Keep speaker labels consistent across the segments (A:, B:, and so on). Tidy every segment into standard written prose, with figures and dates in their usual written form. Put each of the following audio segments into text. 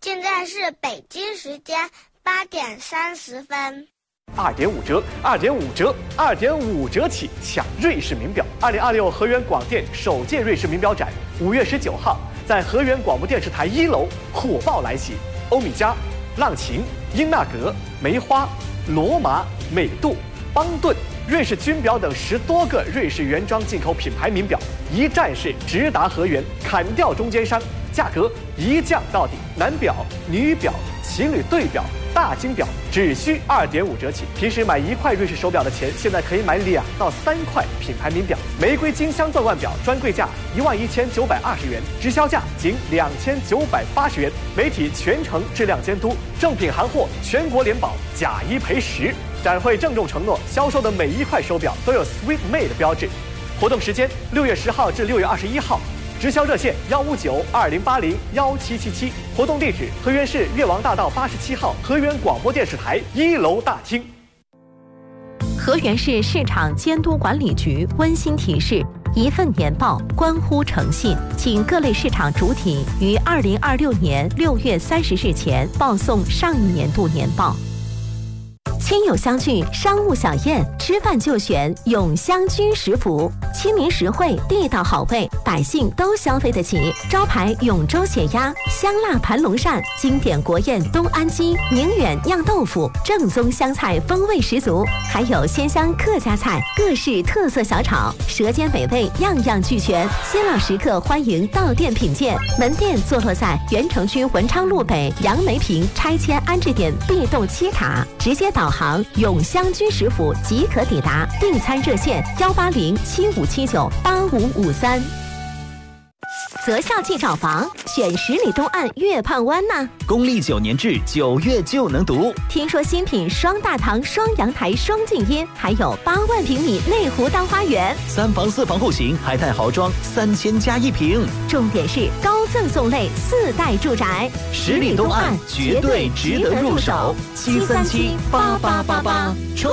A: 现在是北京时间8点30分。
B: 2.5折，2.5折，2.5折起抢瑞士名表。2026河源广电首届瑞士名表展5月19号在河源广播电视台1楼火爆来袭，欧米茄、浪琴、英纳格、梅花、罗马、美度、邦顿、瑞士军表等10多个瑞士原装进口品牌名表，一站式直达河源，砍掉中间商，价格一降到底。男表、女表、情侣对表、大金表只需2.5折起。平时买1块瑞士手表的钱，现在可以买2到3块品牌名表。玫瑰金镶钻腕表专柜价11920元，直销价仅2980元。媒体全程质量监督，正品行货全国联保，假1赔10。展会郑重承诺，销售的每1块手表都有 Sweet Made 的标志。活动时间6月10号至6月21号。直销热线15920801777，活动地址河源市越王大道87号河源广播电视台1楼大厅。
C: 河源市市场监督管理局温馨提示：一份年报关乎诚信，请各类市场主体于2026年6月30日前报送上一年度年报。亲友相聚，商务小宴，吃饭就选永香居食府，亲民实惠，地道好味，百姓都消费得起。招牌永州血鸭、香辣盘龙鳝，经典国宴东安鸡、宁远酿豆腐，正宗湘菜风味十足，还有鲜香客家菜，各式特色小炒，舌尖美味样样俱全。新老食客欢迎到店品鉴。门店坐落在原城区文昌路北杨梅坪拆迁安置点 B 栋7塔，直接导航永香居食府即可抵达。订餐热线18075798553。择校即找房，选十里东岸月畔湾呢。
D: 公历9年制9月就能读。
C: 听说新品双大堂、双阳台、双静音，还有8万平米内湖大花园
D: ，3房4房户型，海泰豪装3000加1平。
C: 重点是高赠送类4代住宅，
D: 十里东岸绝对值得入手。7378888冲！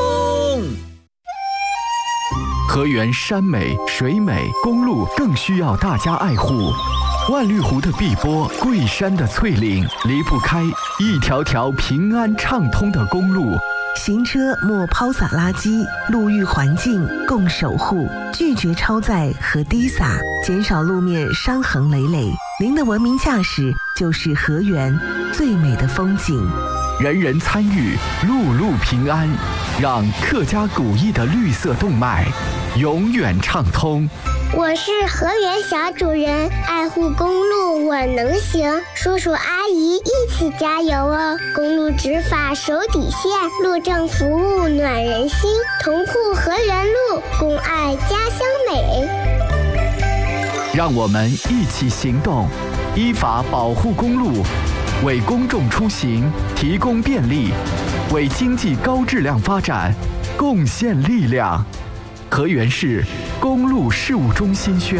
E: 河源山美水美，公路更需要大家爱护。万绿湖的碧波，桂山的翠岭，离不开一条条平安畅通的公路。
F: 行车莫抛洒垃圾，路域环境共守护，拒绝超载和滴洒，减少路面伤痕累累。您的文明驾驶就是河源最美的风景。
E: 人人参与，路路平安，让客家古意的绿色动脉永远畅通。
A: 我是河源小主人，爱护公路我能行，叔叔阿姨一起加油哦！公路执法守底线，路政服务暖人心，同护河源路，共爱家乡美。
E: 让我们一起行动，依法保护公路，为公众出行提供便利，为经济高质量发展贡献力量。河源市公路事务中心宣。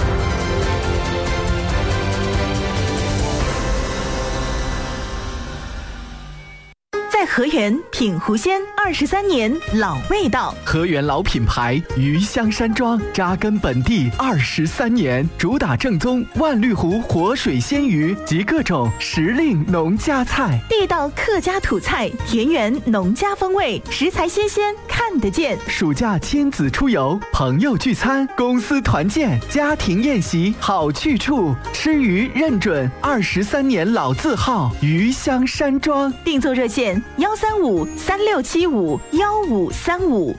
G: 在河源品湖鲜23年老味道，
E: 河源老品牌鱼香山庄扎根本地23年，主打正宗万绿湖活水鲜鱼及各种时令农家菜，
G: 地道客家土菜，田园农家风味，食材新鲜看得见。
E: 暑假亲子出游，朋友聚餐，公司团建，家庭宴席好去处，吃鱼认准23年老字号鱼香山庄。
G: 订座热线13536751535。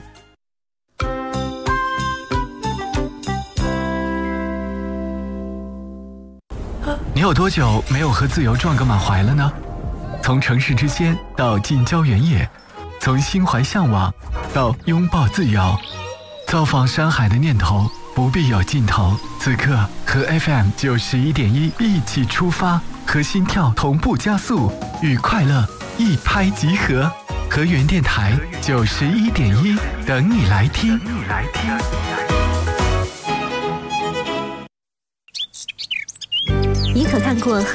E: 你有多久没有和自由撞个满怀了呢？从城市之间到近郊原野，从心怀向往到拥抱自由，造访山海的念头不必有尽头。此刻和 FM 91.1一起出发，和心跳同步加速，与快乐一拍即合。河源电台91.1，等你来听。
C: 你可看过